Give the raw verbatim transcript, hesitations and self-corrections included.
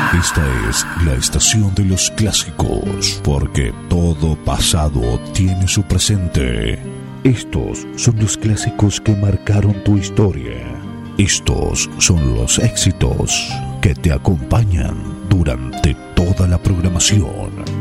Esta es la estación de los clásicos, porque todo pasado tiene su presente. Estos son los clásicos que marcaron tu historia. Estos son los éxitos que te acompañan durante toda la programación.